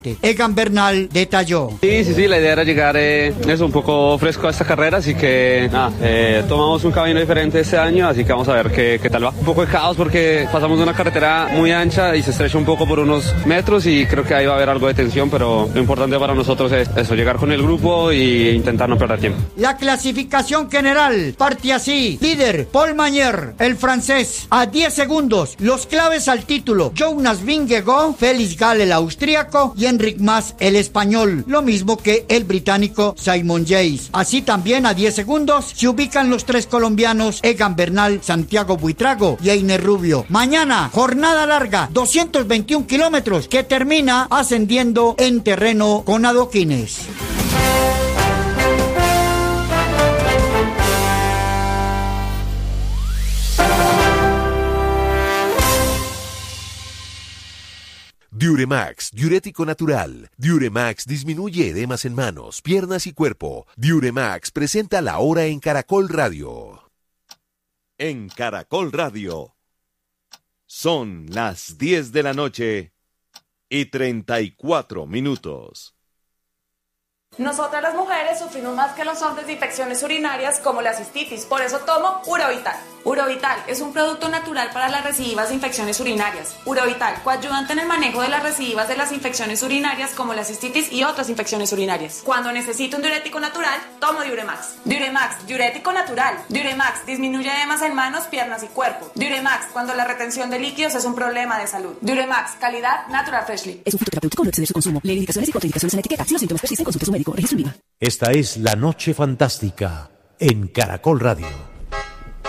Egan Bernal detalló. Sí, la idea era llegar un poco fresco a esta carrera, así que tomamos un camino diferente este año, así que vamos a ver qué tal va. Un poco de caos porque pasamos de una carretera muy ancha y se estrecha un poco por unos metros y creo que ahí va a haber algo de tensión, pero lo importante para nosotros es eso, llegar con el grupo e intentar no perder tiempo. La clasificación general parte así: líder Paul Mañer, el francés, a 10 segundos. Los claves al título: Jonas Vingegaard, Felix Gall, el austríaco, y Enric Mas, el español, lo mismo que el británico Simon Yates. Así también a 10 segundos se ubican los tres colombianos Egan Bernal, Santiago Buitrago y Einer Rubio. Mañana, jornada larga, 221 kilómetros, que termina ascendiendo en terreno con adoquines. Diuremax, diurético natural. Diuremax disminuye edemas en manos, piernas y cuerpo. Diuremax presenta La Hora en Caracol Radio. En Caracol Radio. Son las 10 de la noche y 34 minutos. Nosotras las mujeres sufrimos más que los hombres de infecciones urinarias como la cistitis, por eso tomo Urovital. Urovital es un producto natural para las recidivas de infecciones urinarias. Urovital, coayudante en el manejo de las recidivas de las infecciones urinarias como la cistitis y otras infecciones urinarias. Cuando necesito un diurético natural, tomo Diuremax. Diuremax, diurético natural. Diuremax disminuye edemas en manos, piernas y cuerpo. Diuremax, cuando la retención de líquidos es un problema de salud. Diuremax, calidad Natural Freshly. Es un fitoterapéutico, no exceder su consumo. Lee indicaciones y contraindicaciones en la etiqueta. Si los síntomas persisten, consulte a su médico. Registro en Viva. Esta es La Noche Fantástica en Caracol Radio.